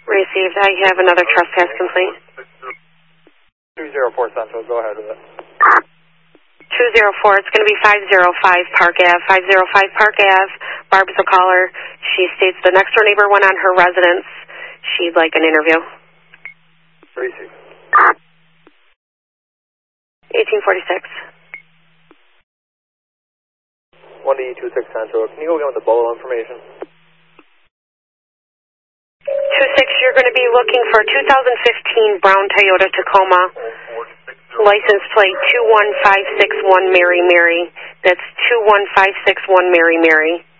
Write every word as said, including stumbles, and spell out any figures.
Received. I have another trespass complaint. two zero four Central, go ahead with it. two zero four, it's going to be five zero five Park Ave. five zero five Park Ave, Barb's a caller. She states the next door neighbor went on her residence. She'd like an interview. Received. eighteen forty-six. one D two six Central, can you go again with the bolo information? two six, you're going to be looking for two thousand fifteen Brown Toyota Tacoma. License plate two one five six one Mary Mary. That's two one five six one Mary Mary.